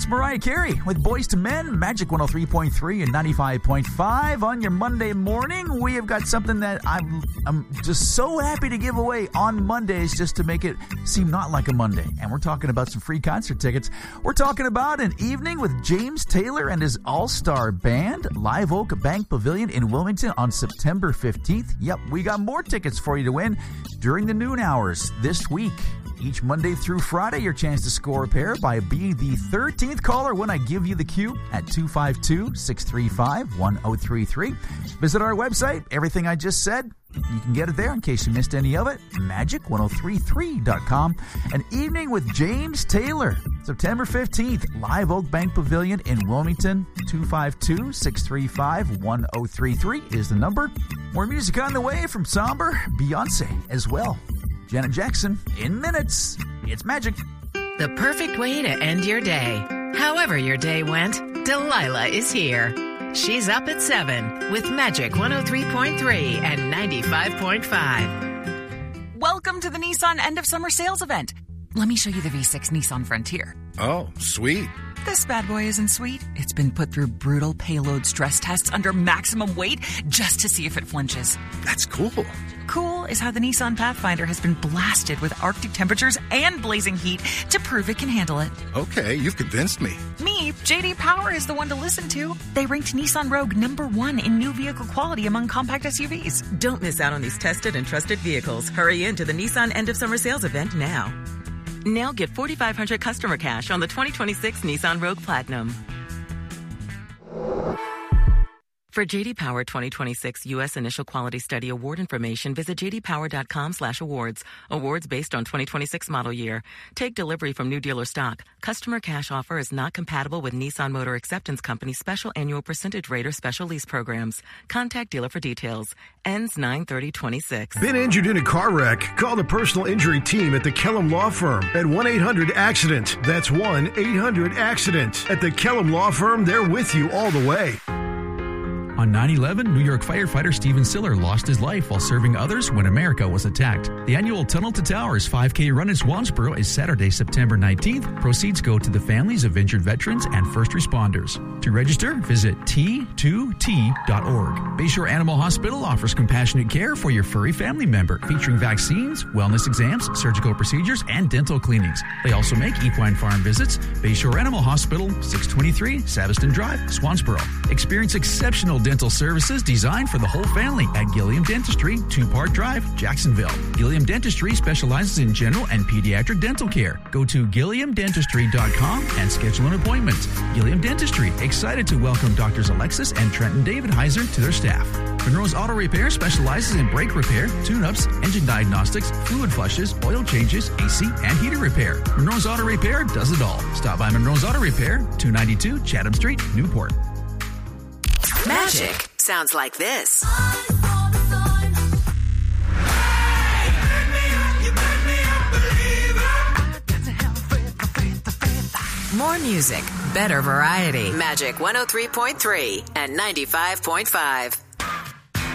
It's Mariah Carey with Boys to Men, Magic 103.3 and 95.5. On your Monday morning, we have got something that I'm just so happy to give away on Mondays just to make it seem not like a Monday. And we're talking about some free concert tickets. We're talking about an evening with James Taylor and his all-star band, Live Oak Bank Pavilion in Wilmington on September 15th. Yep, we got more tickets for you to win during the noon hours this week. Each Monday through Friday, your chance to score a pair by being the 13th caller when I give you the cue at 252-635-1033. Visit our website, everything I just said. You can get it there in case you missed any of it. Magic1033.com. An evening with James Taylor. September 15th, Live Oak Bank Pavilion in Wilmington. 252-635-1033 is the number. More music on the way from Somber, Beyonce as well. Janet Jackson in minutes. It's Magic. The perfect way to end your day. However your day went, Delilah is here. She's up at 7 with Magic 103.3 and 95.5. Welcome to the Nissan End of Summer Sales Event. Let me show you the V6 Nissan Frontier. Oh, sweet. This bad boy isn't sweet. It's been put through brutal payload stress tests under maximum weight just to see if it flinches. That's cool. Cool is how the Nissan Pathfinder has been blasted with Arctic temperatures and blazing heat to prove it can handle it. Okay, you've convinced me. Me, JD Power is the one to listen to. They ranked Nissan Rogue #1 in new vehicle quality among compact SUVs. Don't miss out on these tested and trusted vehicles. Hurry into the Nissan End of Summer Sales Event now. Now get $4,500 customer cash on the 2026 Nissan Rogue Platinum. For JD Power 2026 U.S. Initial Quality Study Award information, visit jdpower.com/awards. Awards based on 2026 model year. Take delivery from new dealer stock. Customer cash offer is not compatible with Nissan Motor Acceptance Company special annual percentage rate or special lease programs. Contact dealer for details. Ends 9/30/26. Been injured in a car wreck? Call the personal injury team at the Kellum Law Firm at 1-800-ACCIDENT. That's 1-800-ACCIDENT. At the Kellum Law Firm, they're with you all the way. On 9/11, New York firefighter Stephen Siller lost his life while serving others when America was attacked. The annual Tunnel to Towers 5K run in Swansboro is Saturday, September 19th. Proceeds go to the families of injured veterans and first responders. To register, visit T2T.org. Bayshore Animal Hospital offers compassionate care for your furry family member, featuring vaccines, wellness exams, surgical procedures, and dental cleanings. They also make equine farm visits. Bayshore Animal Hospital, 623 Savaston Drive, Swansboro. Experience exceptional dental services designed for the whole family at Gilliam Dentistry, 2 Park Drive, Jacksonville. Gilliam Dentistry specializes in general and pediatric dental care. Go to GilliamDentistry.com and schedule an appointment. Gilliam Dentistry, excited to welcome Drs. Alexis and Trenton David Heiser to their staff. Monroe's Auto Repair specializes in brake repair, tune-ups, engine diagnostics, fluid flushes, oil changes, AC, and heater repair. Monroe's Auto Repair does it all. Stop by Monroe's Auto Repair, 292 Chatham Street, Newport. Magic sounds like this. More music, better variety. Magic 103.3 and 95.5.